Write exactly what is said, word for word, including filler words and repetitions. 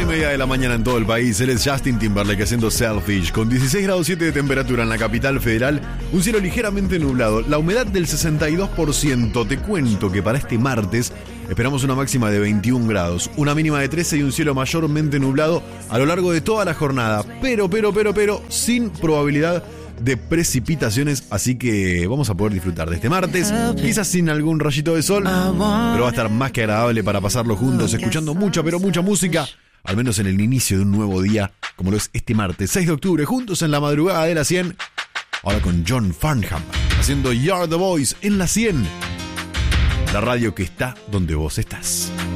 y media de la mañana en todo el país. Él es Justin Timberlake haciendo Selfish. Con dieciséis grados siete de temperatura en la capital federal. Un cielo ligeramente nublado. La humedad del sesenta y dos por ciento. Te cuento que para este martes esperamos una máxima de veintiún grados. Una mínima de trece y un cielo mayormente nublado a lo largo de toda la jornada. Pero, pero, pero, pero, sin probabilidad de precipitaciones, así que vamos a poder disfrutar de este martes, quizás sin algún rayito de sol, pero va a estar más que agradable para pasarlo juntos, escuchando mucha, pero mucha música, al menos en el inicio de un nuevo día, como lo es este martes seis de octubre, juntos en la madrugada de la cien, ahora con John Farnham, haciendo You're the Voice en la cien, la radio que está donde vos estás.